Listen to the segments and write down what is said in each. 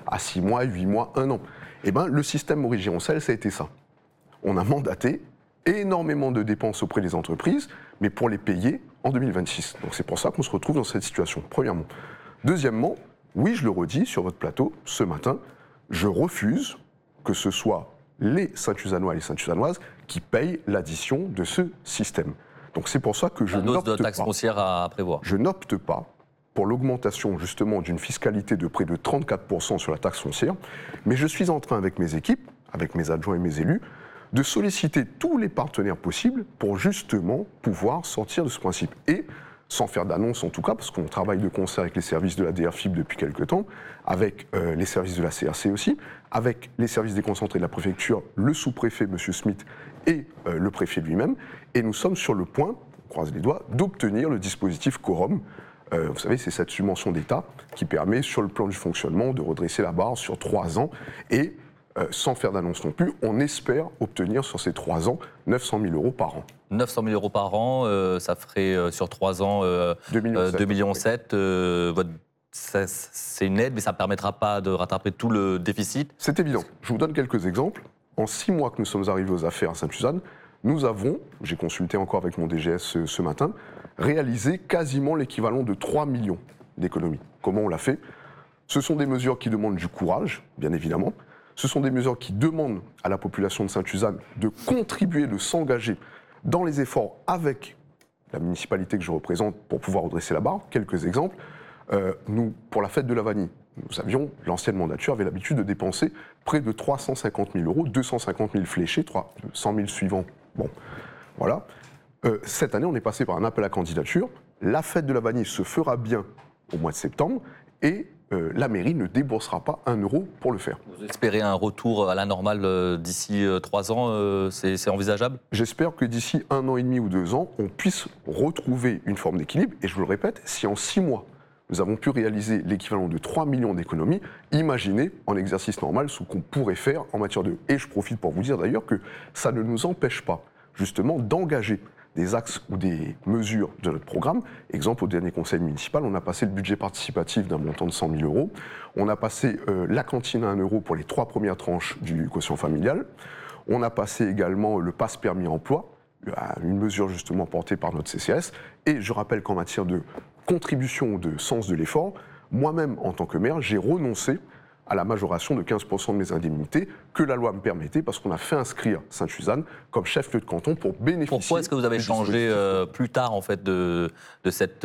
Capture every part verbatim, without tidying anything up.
à six mois, huit mois, un an. Eh bien, le système Maurice Gironcel, ça a été ça. On a mandaté énormément de dépenses auprès des entreprises, mais pour les payer en deux mille vingt-six. Donc c'est pour ça qu'on se retrouve dans cette situation, premièrement. Deuxièmement, oui, je le redis sur votre plateau ce matin, je refuse que ce soit les Saint-Tuzannois et les Saint-Tuzannoises qui payent l'addition de ce système. Donc c'est pour ça que je n'opte pas. de taxe foncière à prévoir. Je n'opte pas pour l'augmentation justement d'une fiscalité de près de trente-quatre pour cent sur la taxe foncière, mais je suis en train avec mes équipes, avec mes adjoints et mes élus, de solliciter tous les partenaires possibles pour justement pouvoir sortir de ce principe. Et sans faire d'annonce en tout cas, parce qu'on travaille de concert avec les services de la D R F I B depuis quelques temps, avec euh, les services de la C R C aussi, avec les services déconcentrés de la préfecture, le sous-préfet, M. Smith, et euh, le préfet lui-même, et nous sommes sur le point, on croise les doigts, d'obtenir le dispositif Quorum. Euh, vous savez, c'est cette subvention d'État qui permet, sur le plan du fonctionnement, de redresser la barre sur trois ans, et euh, sans faire d'annonce non plus, on espère obtenir sur ces trois ans neuf cent mille euros par an. neuf cent mille euros par an, euh, ça ferait euh, sur trois ans euh, deux virgule sept millions. Euh, votre, ça, c'est une aide, mais ça ne permettra pas de rattraper tout le déficit. C'est évident. Je vous donne quelques exemples. En six mois que nous sommes arrivés aux affaires à Sainte-Suzanne, nous avons, j'ai consulté encore avec mon D G S ce, ce matin, réalisé quasiment l'équivalent de trois millions d'économies. Comment on l'a fait? Ce sont des mesures qui demandent du courage, bien évidemment. Ce sont des mesures qui demandent à la population de Sainte-Suzanne de contribuer, de s'engager dans les efforts avec la municipalité que je représente pour pouvoir redresser la barre. Quelques exemples. Euh, nous, pour la fête de la vanille, nous avions, l'ancienne mandature avait l'habitude de dépenser près de trois cent cinquante mille euros, deux cent cinquante mille fléchés, trois cent mille suivants. Bon, voilà. Euh, cette année, on est passé par un appel à candidature. La fête de la vanille se fera bien au mois de septembre et euh, la mairie ne déboursera pas un euro pour le faire. Vous espérez un retour à la normale euh, d'ici euh, trois ans, euh, c'est, c'est envisageable? J'espère que d'ici un an et demi ou deux ans, on puisse retrouver une forme d'équilibre. Et je vous le répète, si en six mois, nous avons pu réaliser l'équivalent de trois millions d'économies, imaginez en exercice normal ce qu'on pourrait faire en matière de... Et je profite pour vous dire d'ailleurs que ça ne nous empêche pas justement d'engager des axes ou des mesures de notre programme. Exemple, au dernier conseil municipal, on a passé le budget participatif d'un montant de cent mille euros. On a passé euh, la cantine à un euro pour les trois premières tranches du quotient familial. On a passé également le passe permis emploi, une mesure justement portée par notre C C S. Et je rappelle qu'en matière de contribution ou de sens de l'effort, moi-même, en tant que maire, j'ai renoncé à la majoration de quinze pour cent de mes indemnités que la loi me permettait parce qu'on a fait inscrire Sainte-Suzanne comme chef-lieu de canton pour bénéficier... Pourquoi est-ce que vous avez changé euh, plus tard en fait de, de cette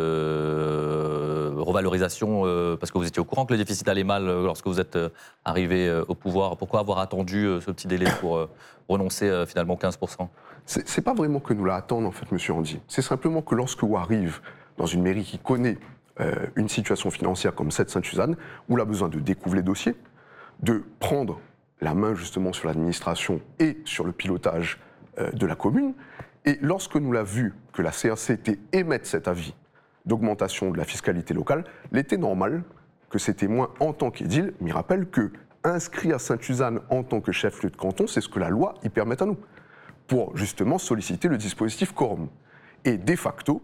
euh, revalorisation euh, parce que vous étiez au courant que le déficit allait mal euh, lorsque vous êtes euh, arrivé euh, au pouvoir. Pourquoi avoir attendu euh, ce petit délai pour euh, renoncer euh, finalement quinze pour cent? C'est, c'est pas vraiment que nous l'attendons en fait, monsieur Andy. C'est simplement que lorsque on arrive dans une mairie qui connaît Euh, une situation financière comme cette Sainte-Suzanne, où on a besoin de découvrir les dossiers, de prendre la main justement sur l'administration et sur le pilotage euh, de la commune. Et lorsque nous l'avons vu que la C R C T émette cet avis d'augmentation de la fiscalité locale, il était normal que ces témoins, en tant qu'édile, m'y rappellent que inscrire à Sainte-Suzanne en tant que chef-lieu de canton, c'est ce que la loi y permet à nous, pour justement solliciter le dispositif Quorum. Et de facto,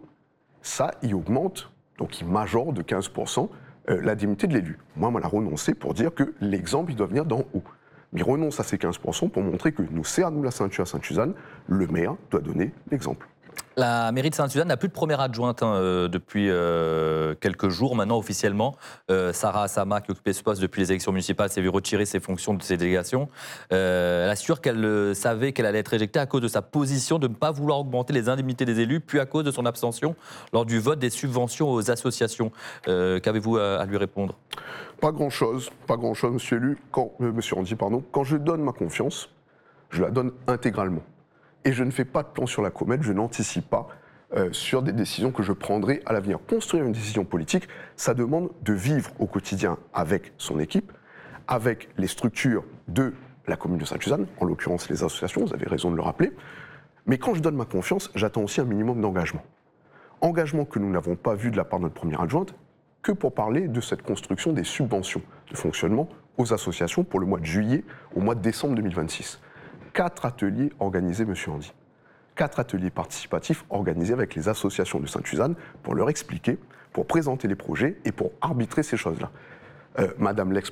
ça y augmente, donc il majore de quinze pour cent euh, l'indemnité de l'élu. Moi, on a renoncé pour dire que l'exemple, il doit venir d'en haut. Mais il renonce à ces quinze pour cent pour montrer que nous serrons la ceinture à Sainte-Suzanne, le maire doit donner l'exemple. La mairie de Sainte-Suzanne n'a plus de première adjointe hein, euh, depuis euh, quelques jours maintenant officiellement. Euh, Sarah Assama, qui occupait ce poste depuis les élections municipales, s'est vue retirer ses fonctions de ses délégations. Euh, elle assure qu'elle euh, savait qu'elle allait être éjectée à cause de sa position de ne pas vouloir augmenter les indemnités des élus, puis à cause de son abstention lors du vote des subventions aux associations. Euh, qu'avez-vous à, à lui répondre? Pas grand-chose, pas grand-chose, monsieur élu. Quand, euh, monsieur Randy, pardon. Quand je donne ma confiance, je la donne intégralement. Et je ne fais pas de plan sur la comète, je n'anticipe pas euh, sur des décisions que je prendrai à l'avenir. Construire une décision politique, ça demande de vivre au quotidien avec son équipe, avec les structures de la commune de Sainte-Suzanne, en l'occurrence les associations, vous avez raison de le rappeler. Mais quand je donne ma confiance, j'attends aussi un minimum d'engagement. Engagement que nous n'avons pas vu de la part de notre première adjointe, que pour parler de cette construction des subventions de fonctionnement aux associations pour le mois de juillet au mois de décembre deux mille vingt-six. Quatre ateliers organisés, monsieur Andy. Quatre ateliers participatifs organisés avec les associations de Sainte-Suzanne pour leur expliquer, pour présenter les projets et pour arbitrer ces choses-là. Euh, Madame l'ex